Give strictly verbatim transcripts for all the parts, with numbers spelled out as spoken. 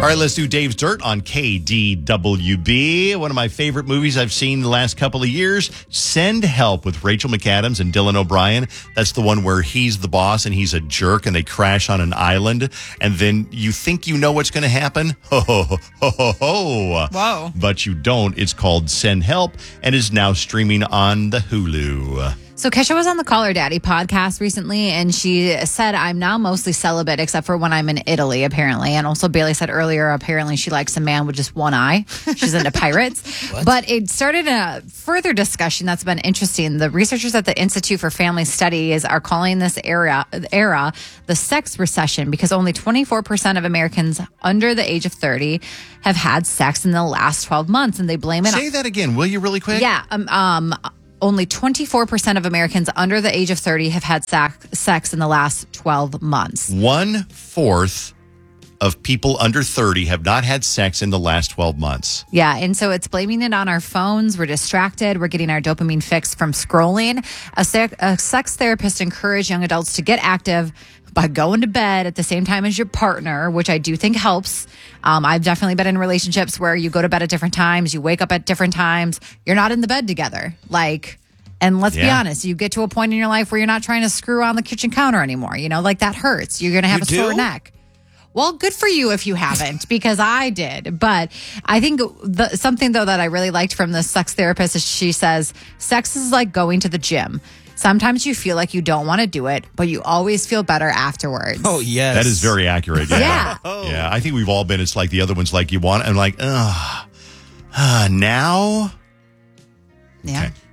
right, let's do Dave's Dirt on K D W B. One of my favorite movies I've seen the last couple of years, Send Help, with Rachel McAdams and Dylan O'Brien. That's the one where he's the boss and he's a jerk and they crash on an island. And then you think you know what's going to happen. Ho, ho, ho, ho, ho, ho. Whoa. But you don't. It's called Send Help and is now streaming on the Hulu. So Kesha was on the Call Her Daddy podcast recently, and she said, I'm now mostly celibate except for when I'm in Italy, apparently. And also Bailey said earlier, apparently she likes a man with just one eye. She's into pirates. But it started a further discussion that's been interesting. The researchers at the Institute for Family Studies are calling this era, era the sex recession, because only twenty-four percent of Americans under the age of thirty have had sex in the last twelve months, and they blame it Say on... that again, will you, really quick? Yeah. Um... um Only twenty-four percent of Americans under the age of thirty have had sac- sex in the last twelve months. One fourth of people under thirty have not had sex in the last twelve months. Yeah, and so it's blaming it on our phones. We're distracted. We're getting our dopamine fix from scrolling. A, sec- a sex therapist encouraged young adults to get active by going to bed at the same time as your partner, which I do think helps. Um, I've definitely been in relationships where you go to bed at different times, you wake up at different times, you're not in the bed together. Like, and let's be Yeah. honest, you get to a point in your life where you're not trying to screw on the kitchen counter anymore. You know, like that hurts. You're going to have You a sore do? neck. Well, good for you if you haven't, because I did. But I think the, something, though, that I really liked from the sex therapist is she says, sex is like going to the gym. Sometimes you feel like you don't want to do it, but you always feel better afterwards. Oh, yes. That is very accurate. Yeah. Yeah. Oh. Yeah. I think we've all been. It's like the other one's like, you want, I'm like, ugh, uh, now? Yeah. Okay.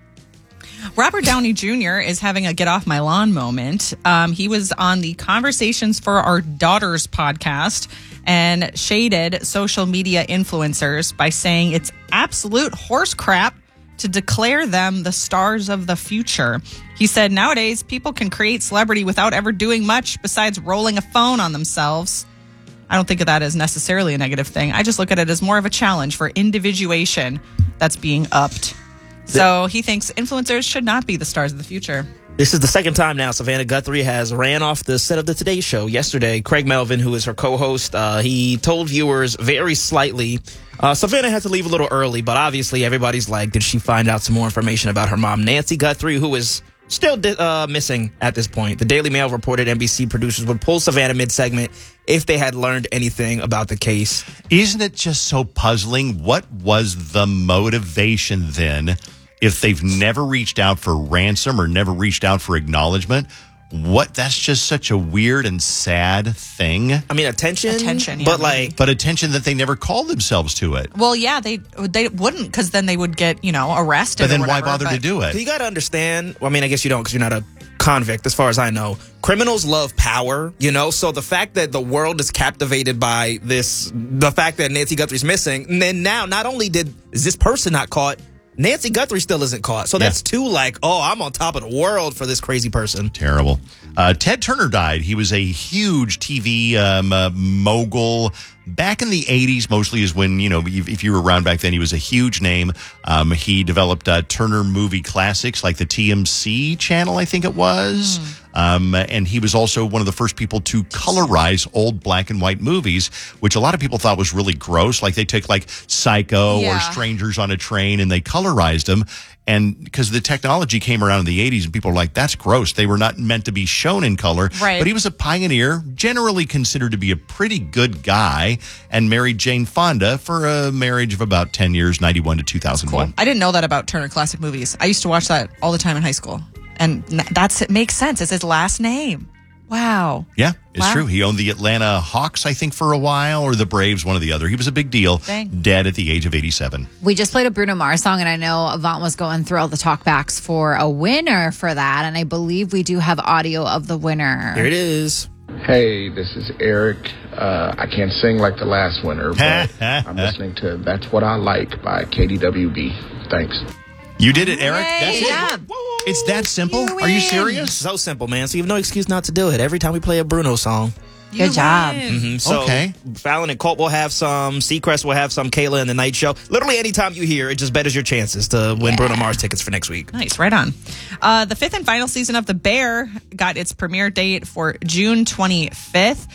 Robert Downey Junior is having a get off my lawn moment. Um, he was on the Conversations for Our Daughters podcast and shaded social media influencers by saying it's absolute horse crap to declare them the stars of the future. He said, nowadays, people can create celebrity without ever doing much besides rolling a phone on themselves. I don't think of that as necessarily a negative thing. I just look at it as more of a challenge for individuation that's being upped. So he thinks influencers should not be the stars of the future. This is the second time now Savannah Guthrie has ran off the set of the Today Show. Yesterday, Craig Melvin, who is her co-host, uh, he told viewers very slightly, uh, Savannah had to leave a little early, but obviously everybody's like, did she find out some more information about her mom, Nancy Guthrie, who is still di- uh, missing at this point. The Daily Mail reported N B C producers would pull Savannah mid-segment if they had learned anything about the case. Isn't it just so puzzling? What was the motivation then if they've never reached out for ransom or never reached out for acknowledgement? What? That's just such a weird and sad thing. I mean, attention, Attention, yeah, but maybe. like, But attention that they never called themselves to it. Well, yeah, they they wouldn't, because then they would get, you know, arrested. But then or why whatever, bother but to do it? you got to understand. Well, I mean, I guess you don't because you're not a convict, as far as I know. Criminals love power, you know. So the fact that the world is captivated by this, the fact that Nancy Guthrie's missing, and then now not only did is this person not caught, Nancy Guthrie still isn't caught. So Yeah. that's two like, oh, I'm on top of the world for this crazy person. Terrible. Uh, Ted Turner died. He was a huge T V um, uh, mogul. Back in the eighties, mostly is when, you know, if, if you were around back then, he was a huge name. Um, he developed uh, Turner Movie Classics, like the T M C channel, I think it was. Mm. Um, and he was also one of the first people to colorize old black and white movies, which a lot of people thought was really gross. Like they took like Psycho Yeah. or Strangers on a Train and they colorized them. And because the technology came around in the eighties and people were like, that's gross. They were not meant to be shown in color. Right. But he was a pioneer, generally considered to be a pretty good guy, and married Jane Fonda for a marriage of about ten years, ninety-one to two thousand one. Cool. I didn't know that about Turner Classic Movies. I used to watch that all the time in high school. And that's it makes sense. It's his last name. Wow. Yeah, it's Wow. true. He owned the Atlanta Hawks, I think, for a while, or the Braves, one or the other. He was a big deal. Dang. Dead at the age of eighty-seven. We just played a Bruno Mars song, and I know Avant was going through all the talkbacks for a winner for that, and I believe we do have audio of the winner. Here it is. Hey, this is Eric. Uh, I can't sing like the last winner, but I'm listening to That's What I Like by K D W B. Thanks. You did it, Eric. Yay, That's good it. job. It's that simple. You Are you win. serious? So simple, man. So you have no excuse not to do it. Every time we play a Bruno song. You Good job. win. Mhm. So Okay. Fallon and Colt will have some. Seacrest will have some. Kayla and the Night Show. Literally anytime you hear, it just betters your chances to win Bruno Mars tickets for next week. Nice, right on. Uh, the fifth and final season of The Bear got its premiere date for June twenty-fifth.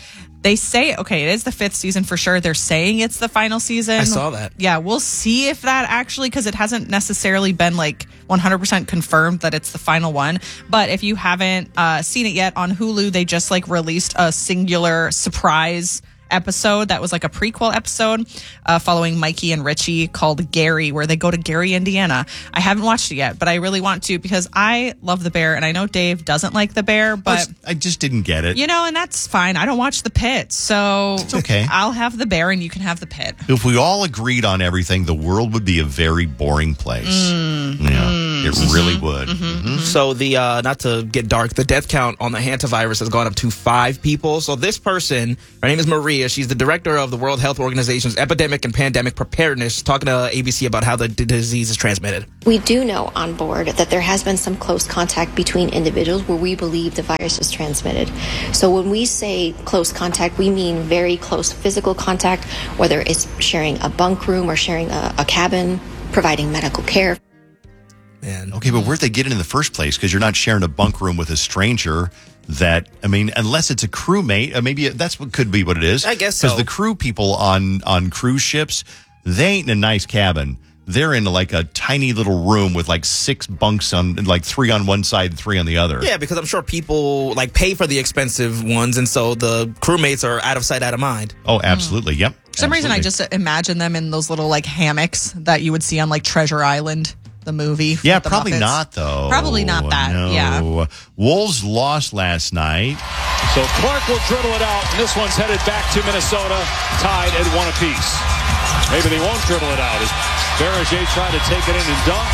They say, okay, it is the fifth season for sure. They're saying it's the final season. I saw that. Yeah, we'll see if that actually, because it hasn't necessarily been like one hundred percent confirmed that it's the final one. But if you haven't uh, seen it yet on Hulu, they just like released a singular surprise episode that was like a prequel episode uh, following Mikey and Richie called Gary, where they go to Gary, Indiana. I haven't watched it yet, but I really want to because I love the bear, and I know Dave doesn't like the bear, but I just didn't get it. you know, and that's fine. I don't watch the pit, so It's okay. I'll have the bear and you can have the pit. If we all agreed on everything, the world would be a very boring place. Mm. Yeah, it really would. Mm-hmm. So the uh, not to get dark, the death count on the hantavirus has gone up to five people. So this person, her name is Maria. She's the director of the World Health Organization's Epidemic and Pandemic Preparedness, talking to A B C about how the d- disease is transmitted. We do know on board that there has been some close contact between individuals where we believe the virus was transmitted. So when we say close contact, we mean very close physical contact, whether it's sharing a bunk room or sharing a, a cabin, providing medical care. Man. Okay, but where'd they get it in the first place? Because you're not sharing a bunk room with a stranger. That I mean, unless it's a crewmate, uh, maybe that's what could be what it is. I guess because so. the crew people on on cruise ships, they ain't in a nice cabin. They're in like a tiny little room with like six bunks on, like three on one side and three on the other. Yeah, because I'm sure people like pay for the expensive ones, and so the crewmates are out of sight, out of mind. Oh, absolutely. Yep. For some reason, I just imagine them in those little like hammocks that you would see on like Treasure Island, the movie. Yeah, with the probably Muppets. not though. Probably not that. No. Yeah. Wolves lost last night. So Clark will dribble it out, and this one's headed back to Minnesota, tied at one apiece. Maybe they won't dribble it out as Berger tried to take it in and dunk,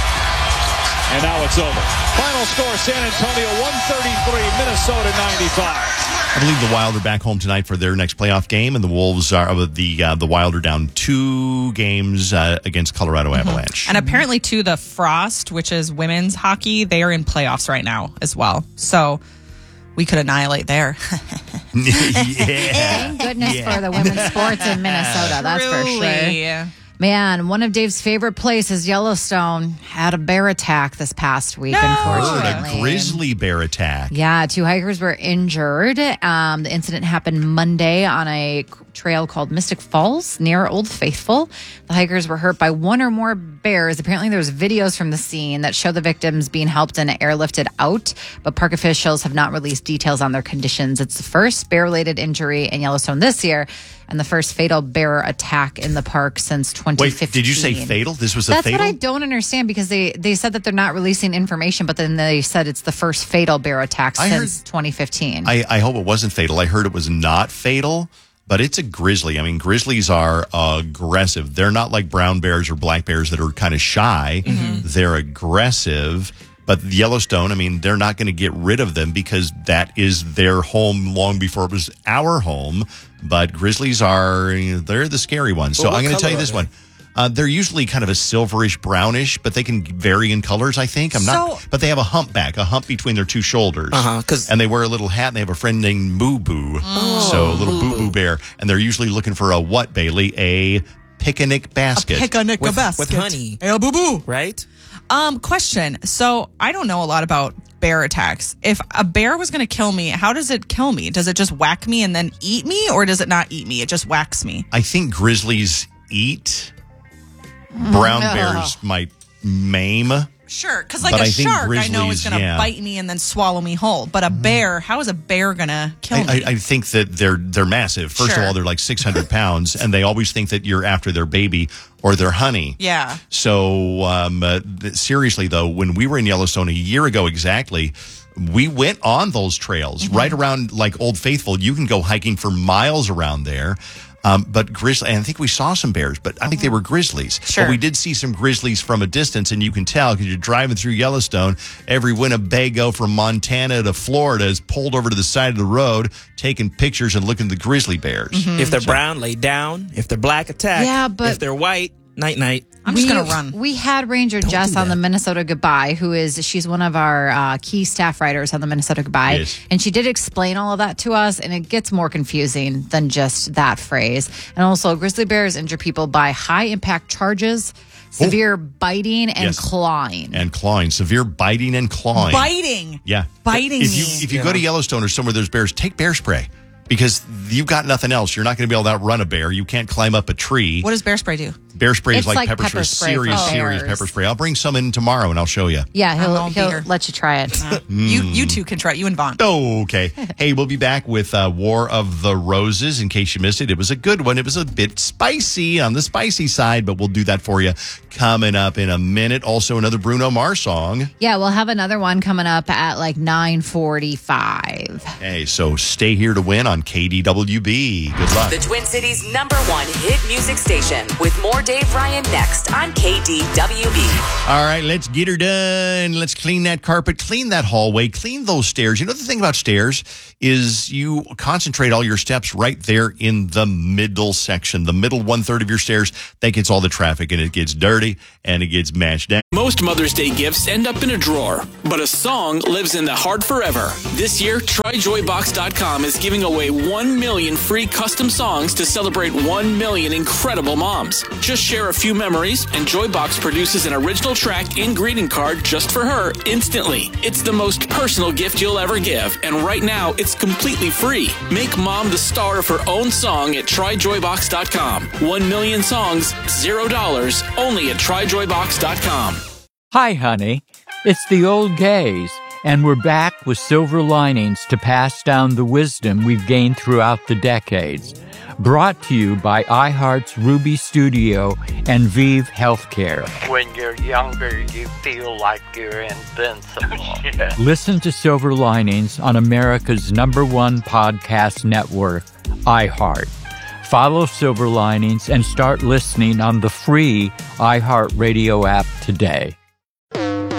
and now it's over. Final score, San Antonio one thirty-three, Minnesota ninety-five. I believe the Wild are back home tonight for their next playoff game, and the Wolves are uh, the uh, the Wild are down two games uh, against Colorado Avalanche. And apparently, too, the Frost, which is women's hockey, they are in playoffs right now as well. So we could annihilate there. Yeah. Thank goodness Yeah. for the women's sports in Minnesota. That's for sure. Truly. Man, one of Dave's favorite places, Yellowstone, had a bear attack this past week, No. unfortunately. A grizzly bear attack. Yeah, two hikers were injured. Um, the incident happened Monday on a trail called Mystic Falls near Old Faithful. The hikers were hurt by one or more bears. Apparently, there was videos from the scene that show the victims being helped and airlifted out, but park officials have not released details on their conditions. It's the first bear-related injury in Yellowstone this year and the first fatal bear attack in the park since twenty fifteen. Wait, did you say fatal? This was a That's fatal? what I don't understand because they, they said that they're not releasing information, but then they said it's the first fatal bear attack I since heard- twenty fifteen. I, I hope it wasn't fatal. I heard it was not fatal, but it's a grizzly. I mean, grizzlies are aggressive. They're not like brown bears or black bears that are kind of shy. They're aggressive. But Yellowstone, I mean, they're not going to get rid of them because that is their home long before it was our home. But grizzlies are, they're the scary ones. So Well, what I'm going to tell you color this are one. Uh, they're usually kind of a silverish brownish, but they can vary in colors, I think. I'm not, So- but they have a humpback, a hump between their two shoulders. Uh-huh, 'cause- and they wear a little hat and they have a friend named Moo Boo. So a little Boo Boo bear. And they're usually looking for a what, Bailey? A picnic basket. Picnic With- a basket. with honey. Hey, boo boo. Right? Um, question. So I don't know a lot about bear attacks. If a bear was going to kill me, how does it kill me? Does it just whack me and then eat me, or does it not eat me? It just whacks me. I think grizzlies eat. Brown Ugh. bears might maim. Sure, because like But a I think shark, I know grizzlies, is going to yeah. bite me and then swallow me whole. But a bear, how is a bear going to kill I, me? I, I think that they're they're massive. First Sure. of all, they're like six hundred pounds, and they always think that you're after their baby or their honey. yeah. So, um, uh, th- seriously, though, when we were in Yellowstone a year ago exactly, we went on those trails Mm-hmm. right around like Old Faithful. You can go hiking for miles around there. Um, but grizzly, and I think we saw some bears, but I think they were grizzlies. Sure. But we did see some grizzlies from a distance, and you can tell because you're driving through Yellowstone. Every Winnebago from Montana to Florida is pulled over to the side of the road, taking pictures and looking at the grizzly bears. Mm-hmm. If they're brown, lay down. If they're black, attack. Yeah, but- if they're white, night night. I'm just We- going to run. We had Ranger Jess do on that. the Minnesota Goodbye, who is, she's one of our uh, key staff writers on the Minnesota Goodbye. Yes. And she did explain all of that to us, and it gets more confusing than just that phrase. And also, grizzly bears injure people by high impact charges, severe biting, and Yes. clawing. And clawing, severe biting and clawing. Biting. Yeah. Biting If you me. if you go to Yellowstone or somewhere there's bears, take bear spray because you've got nothing else. You're not going to be able to outrun a bear. You can't climb up a tree. What does bear spray do? Bear spray It's is like, like pepper, pepper spray. spray for Serious, serious bears. pepper spray. I'll bring some in tomorrow and I'll show you. Yeah, he'll, won't be he'll here. let you try it. You you two can try it. You and Vaughn. Oh, okay. Hey, we'll be back with uh, War of the Roses. In case you missed it, it was a good one. It was a bit spicy on the spicy side, but we'll do that for you coming up in a minute. Also, another Bruno Mars song. Yeah, we'll have another one coming up at like nine forty-five. Hey, so stay here to win on K D W B. Good luck. The Twin Cities' number one hit music station with more Dave Ryan next on K D W B. All right, let's get her done. Let's clean that carpet, clean that hallway, clean those stairs. You know, the thing about stairs is you concentrate all your steps right there in the middle section. The middle one-third of your stairs, that gets all the traffic, and it gets dirty, and it gets mashed down. Most Mother's Day gifts end up in a drawer, but a song lives in the heart forever. This year, Try Joy Box dot com is giving away one million free custom songs to celebrate one million incredible moms. Just share a few memories, and Joybox produces an original track and greeting card just for her instantly. It's the most personal gift you'll ever give, and right now, it's completely free. Make mom the star of her own song at Try Joy Box dot com. One million songs, zero dollars, only at Try Joy Box dot com. Hi, honey. It's the old gays, and we're back with silver linings to pass down the wisdom we've gained throughout the decades. Brought to you by iHeart's Ruby Studio and Vive Healthcare. When you're younger, you feel like you're invincible. Yeah. Listen to Silver Linings on America's number one podcast network, iHeart. Follow Silver Linings and start listening on the free iHeartRadio app today.